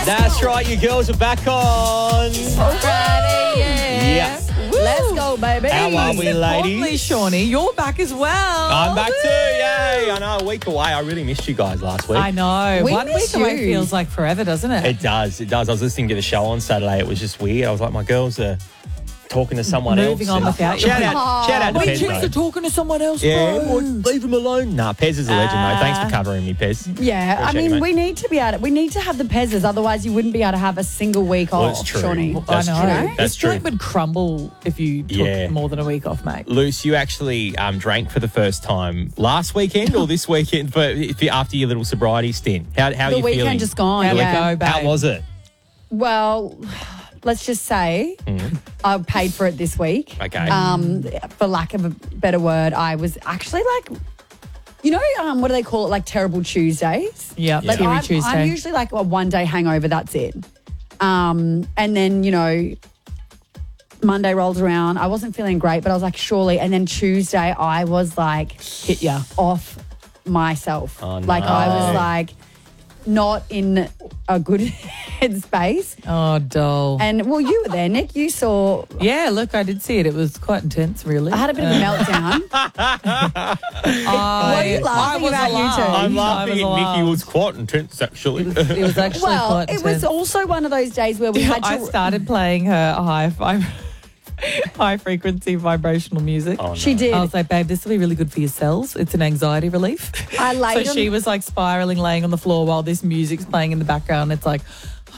That's right, you girls are back on. Friday, Yeah. Let's go, baby. How are we, ladies? Importantly, Shawnee, you're back as well. I'm back too, yay. I know, a week away. I really missed you guys last week. I know. We 1 week miss away you. feels like forever, doesn't it? It does. I was listening to the show on Saturday. It was just weird. I was like, my girls are talking to someone Moving else. on without you. Shout out to Wait, Pez, chicks though. are talking to someone else, Yeah, bro. leave him alone. Nah, Pez is a legend, though. Thanks for covering me, Pez. Yeah, I Appreciate you, mean, mate. we need to be able to, we need to have the Pezzers, otherwise you wouldn't be able to have a single week Well, off, it's true. Shawnee. That's I know. true. That's This true. joint would crumble if you took Yeah. more than a week off, mate. Luce, you actually drank for the first time last weekend or this weekend after your little sobriety stint. How are The you feeling? weekend just gone, How'd yeah. it go, babe? How was it? Well, let's just say I paid for it this week. Okay. For lack of a better word, I was actually like, you know, what do they call it? Like terrible Tuesdays. Yep, Like Teary I'm Tuesday. usually like a 1 day hangover. That's it. And then, you know, Monday rolls around. I wasn't feeling great, but I was like, surely. And then Tuesday, I was like, Hit ya. off myself. Oh, no. Like I was like not in a good headspace. Oh, dull. And well, you were there, Nick. You saw. Yeah, look, I did see it. It was quite intense, really. I had a bit of a meltdown. What are you laughing was about, you alarmed. two? I'm I laughing was at Nikki. alarmed. Was quite intense, actually. It was actually Well, quite it intense. was also one of those days where we had to. I started playing her high frequency vibrational music. Oh, no. She did. I was like, babe, this will be really good for your cells. It's an anxiety relief. I laid So on- she was like spiraling, laying on the floor while this music's playing in the background. It's like,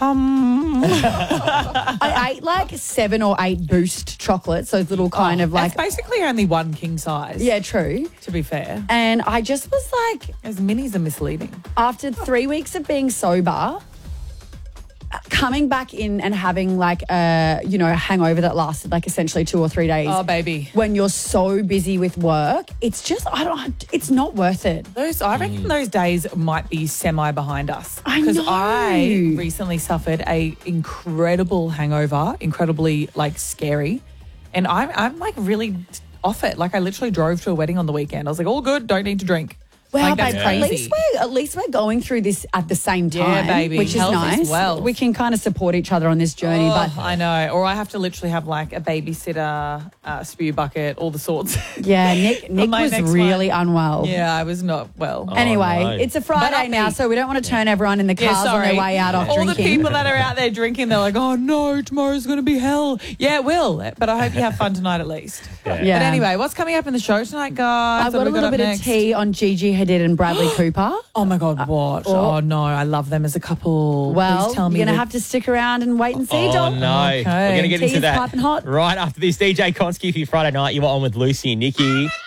I ate like 7 or 8 Boost chocolates, those little kind of like. That's basically only one king size. Yeah, true. To be fair. And I just was like, As minis are misleading. after 3 weeks of being sober, coming back in and having like a, you know, a hangover that lasted like essentially 2 or 3 days. Oh, baby. When you're so busy with work, it's just, it's not worth it. I reckon those days might be semi behind us. I Because know. I recently suffered a incredible hangover, incredibly like scary. And I'm like really off it. Like I literally drove to a wedding on the weekend. I was like, all good, don't need to drink. Well, like, that's babe, crazy. at least we're going through this at the same Yeah, time, baby. which is Health is nice. wealth. We can kind of support each other on this journey, Oh, but I know. Or I have to literally have like a babysitter, spew bucket, all the sorts. yeah, Nick my was next really one. unwell. Yeah, I was not well. Anyway, no. it's a Friday happy. now, so we don't want to turn everyone in the Yeah, cars on their sorry. way out off All drinking. the people that are out there drinking, they're like, oh no, tomorrow's going to be hell. Yeah, it will. But I hope you have fun tonight at least. Yeah. Yeah. But anyway, what's coming up in the show tonight, guys? I've What got a have we little bit up of tea on Gigi Hadid and Bradley Cooper. Oh my God, what? Oh no, I love them as a couple. Well, Please tell me you're going to that- have to stick around and wait and see, Oh, Dom. no. Okay. We're going to get Tea into is that piping hot. right after this. DJ Konski for your Friday night. You were on with Lucy and Nikki.